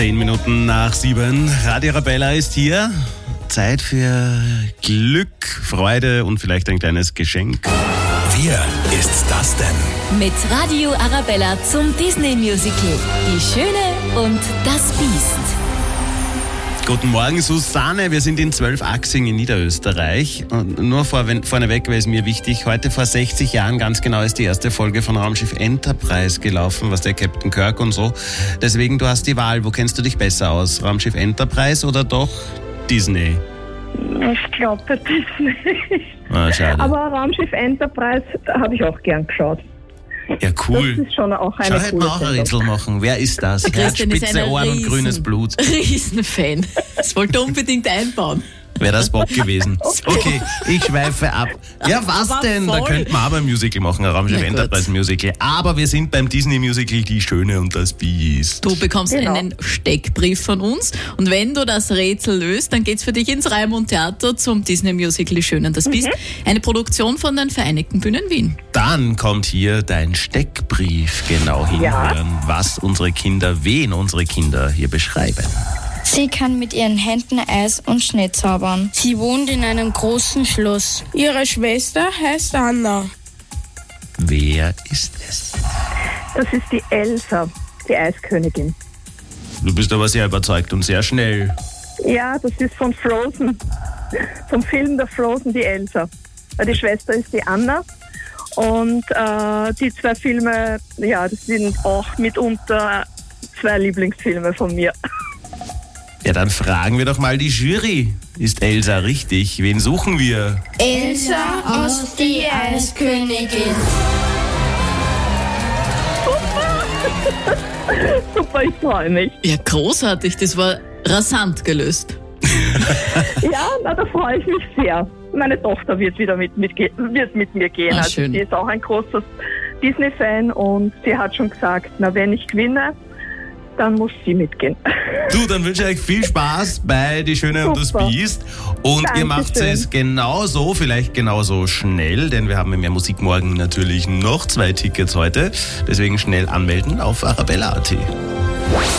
10 Minuten nach 7. Radio Arabella ist hier. Zeit für Glück, Freude und vielleicht ein kleines Geschenk. Wer ist das denn? Mit Radio Arabella zum Disney-Musical Die Schöne und das Biest. Guten Morgen, Susanne. Wir sind in Zwölfachsing in Niederösterreich. Und nur vorneweg wäre es mir wichtig, heute vor 60 Jahren ganz genau ist die erste Folge von Raumschiff Enterprise gelaufen, was der Captain Kirk und so. Deswegen, du hast die Wahl. Wo kennst du dich besser aus? Raumschiff Enterprise oder doch Disney? Ich glaube Disney. Ah, schade. Aber Raumschiff Enterprise habe ich auch gern geschaut. Ja, cool. Das ist schon auch eine Schau, hätten wir auch ein Rätsel machen. Wer ist das? Christian ist Herzspitze, ein Ohren und grünes Blut. Riesenfan. Das wollte er unbedingt einbauen. Wäre das Bock gewesen. Okay, ich schweife ab. Ja, was Aber denn? Da voll. könnten wir aber ein Musical machen, ein Raumschiff Na gut. Enterprise Musical. Aber wir sind beim Disney-Musical Die Schöne und das Biest. Du bekommst Genau. einen Steckbrief von uns und wenn du das Rätsel löst, dann geht's für dich ins Raimund Theater zum Disney-Musical Die Schöne und das Biest. Eine Produktion von den Vereinigten Bühnen Wien. Dann kommt hier dein Steckbrief. Genau hinhören, wen unsere Kinder hier beschreiben. Sie kann mit ihren Händen Eis und Schnee zaubern. Sie wohnt in einem großen Schloss. Ihre Schwester heißt Anna. Wer ist es? Das ist die Elsa, die Eiskönigin. Du bist aber sehr überzeugt und sehr schnell. Ja, das ist von Frozen, vom Film der Frozen, die Elsa. Die Schwester ist die Anna. Und die zwei Filme, ja, das sind auch mitunter zwei Lieblingsfilme von mir. Ja, dann fragen wir doch mal die Jury. Ist Elsa richtig? Wen suchen wir? Elsa aus die Eiskönigin. Super, ich freue mich. Ja, großartig. Das war rasant gelöst. Ja, na, da freue ich mich sehr. Meine Tochter wird wieder mit mir gehen. Ah, Also schön. sie ist auch ein großer Disney-Fan und sie hat schon gesagt, na, wenn ich gewinne, dann muss sie mitgehen. Du, dann wünsche ich euch viel Spaß bei Die Schöne und das Super. Biest. Und ihr macht Dankeschön. es genauso, vielleicht genauso schnell, denn wir haben im Mehr Musik morgen natürlich noch 2 Tickets heute. Deswegen schnell anmelden auf arabella.at.